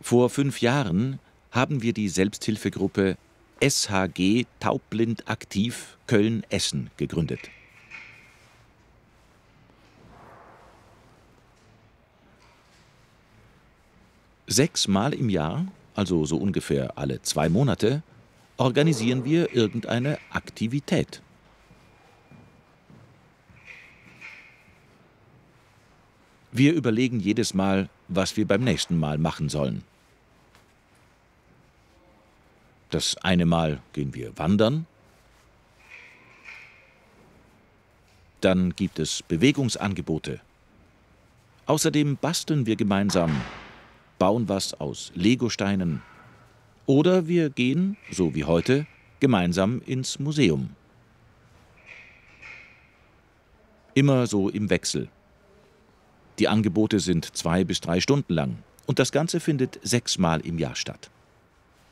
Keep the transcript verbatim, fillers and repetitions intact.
Vor fünf Jahren haben wir die Selbsthilfegruppe S H G Taubblind aktiv Köln-Essen gegründet. Sechsmal im Jahr, also so ungefähr alle zwei Monate, organisieren wir irgendeine Aktivität. Wir überlegen jedes Mal, was wir beim nächsten Mal machen sollen. Das eine Mal gehen wir wandern. Dann gibt es Bewegungsangebote. Außerdem basteln wir gemeinsam, bauen was aus Legosteinen. Oder wir gehen, so wie heute, gemeinsam ins Museum. Immer so im Wechsel. Die Angebote sind zwei bis drei Stunden lang und das Ganze findet sechsmal im Jahr statt.